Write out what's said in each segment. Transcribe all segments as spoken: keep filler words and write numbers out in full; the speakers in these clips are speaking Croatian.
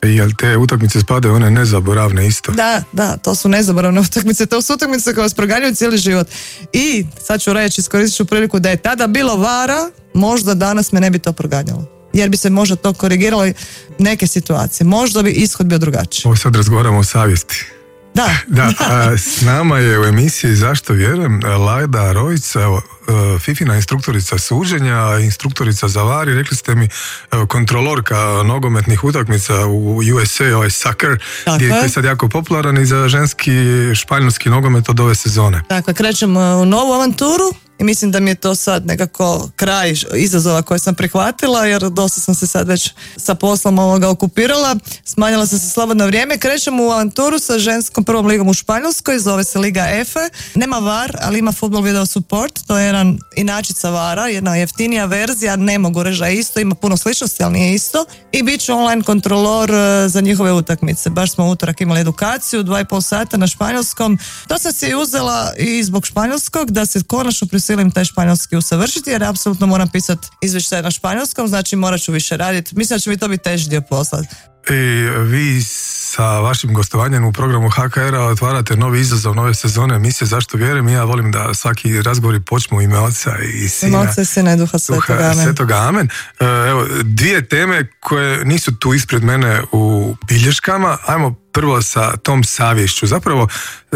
I jel te utakmice spadaju one nezaboravne isto? Da, da, to su nezaboravne utakmice, to su utakmice koje vas proganjaju cijeli život. I sad ću reći, iskoristit ću priliku da je tada bilo vara, možda danas me ne bi to proganjalo. Jer bi se možda to korigiralo neke situacije. Možda bi ishod bio drugačiji. Ovo sad razgovaramo o savjesti. Da. Da, a, s nama je u emisiji Zašto vjerujem Lajda Rojić, evo, Fifina instruktorica suđenja, instruktorica za var i rekli ste mi evo, kontrolorka nogometnih utakmica u U S A, ovaj soccer, gdje je sad jako popularan i za ženski španjolski nogomet od ove sezone. Dakle, krećemo u novu avanturu i mislim da mi je to sad nekako kraj izazova koje sam prihvatila, jer dosta sam se sad već sa poslom ovoga okupirala, smanjila sam se slobodno vrijeme. Krećemo u avanturu sa ženskom prvom ligom u Španjolskoj, zove se Liga F. Nema var, ali ima Football Video Support, to je jedan inačica vara, jedna jeftinija verzija, ne mogu reći da je isto, ima puno sličnosti, ali nije isto. I bit ću online kontrolor za njihove utakmice. Baš smo u utorak imali edukaciju, dva i pol sata na španjolskom. To sam si uzela i zbog španjolskog, da se konačno prisilim taj španjolski usavršiti, jer apsolutno moram pisati izvještaj na španjolskom, znači morat ću više raditi. Mislim da će mi to biti teži dio posla. I vi sa vašim gostovanjem u programu H K R-a otvarate novi izazov nove sezone emisije Zašto vjerujem. Ja volim da svaki razgovori počnu u ime Oca i Sina. Oca i Sina i Duha Svetoga. Amen. Svetoga, amen. Evo, dvije teme koje nisu tu ispred mene u bilješkama. Ajmo prvo sa tom savješću. Zapravo,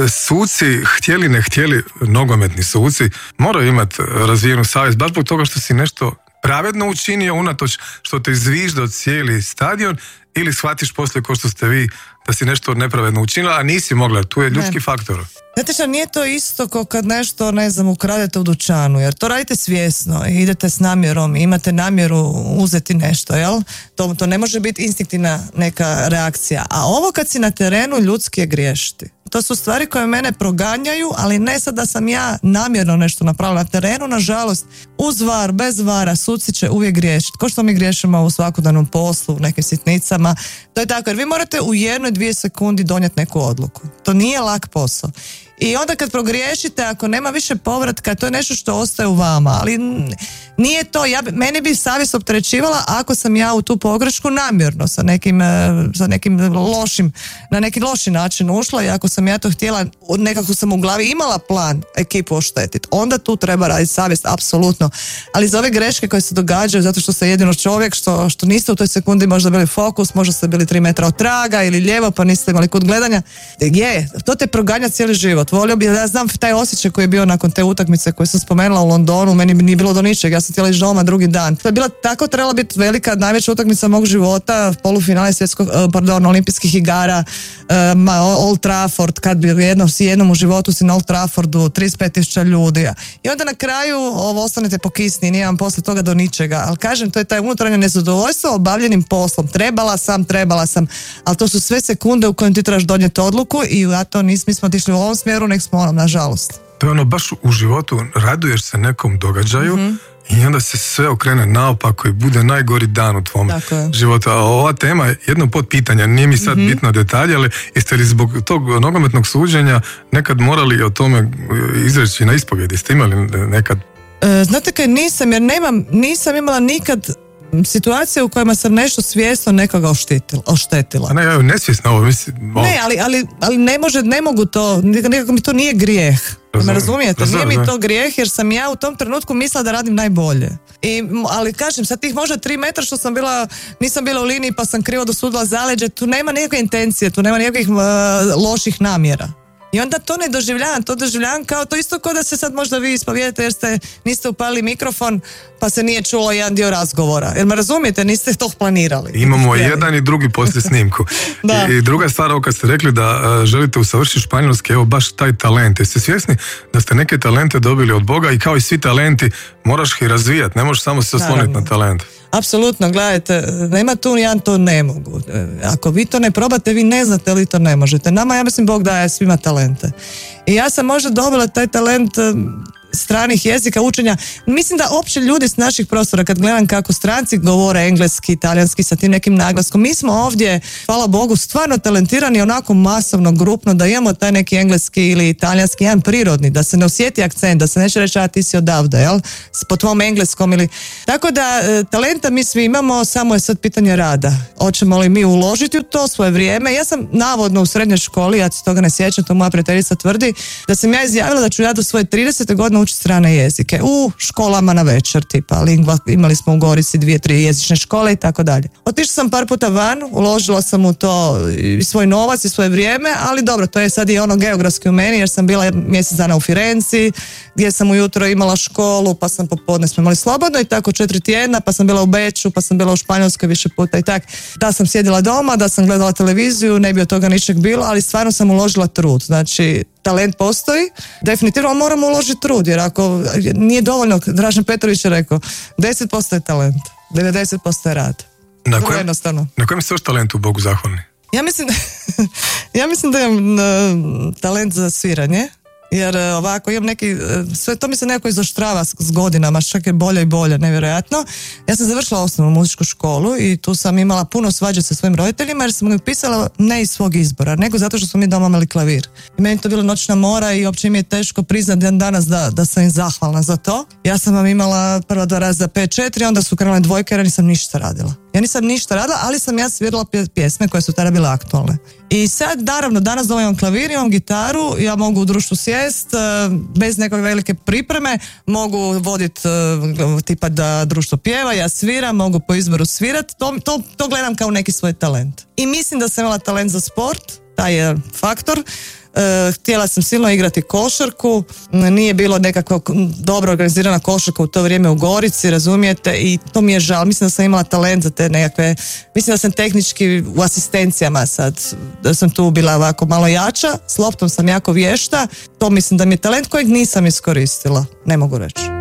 suci, htjeli ne htjeli, nogometni suci, moraju imati razvijenu savjest, baš zbog toga što si nešto pravedno učinio, unatoč što te izviždao cijeli stadion, ili shvatiš poslije ko što ste vi da si nešto nepravedno učinila, a nisi mogla, tu je ljudski ne. faktor. Znate što, nije to isto kao kad nešto, ne znam, ukradete u dućanu, jer to radite svjesno i idete s namjerom, imate namjeru uzeti nešto, jel? To, to ne može biti instinktivna neka reakcija, a ovo kad si na terenu, ljudski je griješiti. To su stvari koje mene proganjaju, ali ne sad da sam ja namjerno nešto napravila na terenu, nažalost, uz var, bez vara, suci će uvijek griješiti. Ko što mi griješimo u svakodnevnom poslu, u nekim sitnicama, to je tako, jer vi morate u jednoj, dvije sekundi donijeti neku odluku. To nije lak posao. I onda kad progriješite, ako nema više povratka, to je nešto što ostaje u vama, ali nije to, ja, meni bi savjest opterećivala ako sam ja u tu pogrešku namjerno sa nekim, sa nekim lošim, na neki loši način ušla i ako sam ja to htjela, nekako sam u glavi imala plan ekipu oštetiti, onda tu treba raditi savjest, apsolutno. Ali za ove greške koje se događaju, zato što ste jedino čovjek, što, što niste u toj sekundi možda bili fokus, možda ste bili tri metra od traga ili lijevo pa niste imali kut gledanja, je, to te proganja cijeli život. Volio bi, ja znam taj osjećaj koji je bio nakon te utakmice koju sam spomenula u Londonu, meni nije bilo do ničeg, ja sam htjela ići doma drugi dan. To je bila tako, trebala biti velika, najveća utakmica mog života, polufinale svjetskog, pardon, olimpijskih igara, um, Old Trafford, kad bi jednom, si jednom u životu si na Old Traffordu, trideset pet tisuća ljudi. I onda na kraju ovo, ostanete pokisni, nije vam poslije toga do ničega. Ali kažem, to je taj unutarnje nezadovoljstvo obavljenim poslom. Trebala sam, trebala sam, ali to su sve sekunde u kojim ti trebaš donijeti odluku i ja to nis, mi smo otišli u ovom smjeru, nek smo onom, nažalost. To je ono, baš u životu raduješ se nekom događaju, mm-hmm. i onda se sve okrene naopako i bude najgori dan u tvom životu. A ova tema je jedno potpitanje, nije mi sad mm-hmm. bitno detalje, ali jeste li zbog tog nogometnog suđenja nekad morali o tome izreći na ispovjedi? Ste imali nekad? E, znate kaj, nisam, jer nemam, nisam imala nikad situacije u kojima sam nešto svjesno nekoga oštetila. oštetila. A ne, ja nesvjesno ovo mislim. Ovo. Ne, ali, ali, ali ne može, ne mogu to, nekako mi to nije grijeh. Razumim, me razumijete? Razumim, nije mi to grijeh jer sam ja u tom trenutku mislila da radim najbolje. I, ali kažem, sad tih možda tri metra što sam bila, nisam bila u liniji pa sam krivo dosudila zaleđe, tu nema nikakve intencije, tu nema nikakvih uh, loših namjera. I onda to ne doživljavam, to doživljavam kao to isto kao da se sad možda vi ispovijedate jer ste, niste upalili mikrofon pa se nije čulo jedan dio razgovora. Jer me razumijete, niste to planirali. Imamo jedan i drugi poslije snimku. I, I druga stvar, ovo kad ste rekli da uh, želite usavršiti španjolski, evo baš taj talent. Jeste svjesni da ste neke talente dobili od Boga i kao i svi talenti moraš ih razvijati, ne možeš samo se osloniti na talent. Apsolutno, gledajte, nema tu ja to ne mogu. Ako vi to ne probate, vi ne znate li to ne možete. Nama, ja mislim, Bog daje svima talente. I ja sam možda dobila taj talent stranih jezika, učenja. Mislim da opće ljudi s naših prostora, kad gledam kako stranci govore engleski, talijanski sa tim nekim naglaskom, mi smo ovdje, hvala Bogu, stvarno talentirani onako masovno, grupno, da imamo taj neki engleski ili talijanski, jedan prirodni, da se ne osjeti akcent, da se neće reći, a ti si odavde, jel? Po tvom engleskom ili... Tako da e, talenta mi svi imamo, samo je sad pitanje rada. Hoćemo li mi uložiti u to svoje vrijeme? Ja sam navodno u srednjoj školi, ja se toga ne sjećam, to moja prijateljica tvrdi, da sam ja izjavila da ću ja do svoje tridesete godine učiti strane jezike. U školama na večer, tipa lingva, imali smo u Gorici dvije, tri jezične škole i tako dalje. Otišla sam par puta van, uložila sam u to i svoj novac i svoje vrijeme, ali dobro, to je sad i ono geografski u meni, jer sam bila mjesec dana u Firenci, gdje sam ujutro imala školu, pa sam popodne smo imali slobodno i tako četiri tjedna, pa sam bila u Beču, pa sam bila u Španjolskoj više puta i tak. Da sam sjedila doma, da sam gledala televiziju, ne bi od toga ničeg bilo, ali stvarno sam uložila trud. Znači, talent postoji, definitivno moramo uložiti trud, jer ako nije dovoljno, Dražen Petrović je rekao, deset posto je talent, devedeset posto je rad. Na kojem, na kojem ste još talentu Bogu zahvalni? Ja mislim, ja mislim da imam uh, talent za sviranje, jer uh, ovako imam neki, uh, sve to mi se nekako izoštrava s, s godinama, čak je bolje i bolje, nevjerojatno. Ja sam završila osnovnu muzičku školu i tu sam imala puno svađa sa svojim roditeljima, jer sam ga upisala ne iz svog izbora, nego zato što smo mi doma imali klavir. I meni to bilo noćna mora i uopće mi je teško priznati dan danas da, da sam im zahvalna za to. Ja sam vam imala prva dva raza pet četiri, onda su krenule dvojke jer ja nisam ništa radila. Ja nisam ništa radila, ali sam ja svirala pjesme koje su tada bile aktualne. I sad, naravno, danas doma imam klavir, imam gitaru, ja mogu u društvu sjest, bez nekog velike pripreme, mogu voditi tipa da društvo pjeva, ja sviram, mogu po izboru svirat, to, to, to gledam kao neki svoj talent. I mislim da sam imala talent za sport, taj je faktor. Uh, htjela sam silno igrati košarku, nije bilo nekako dobro organizirana košarka u to vrijeme u Gorici, razumijete, i to mi je žal. Mislim da sam imala talent za te nekakve, mislim da sam tehnički u asistencijama sad, da sam tu bila ovako malo jača, s loptom sam jako vješta, to mislim da mi je talent kojeg nisam iskoristila, ne mogu reći.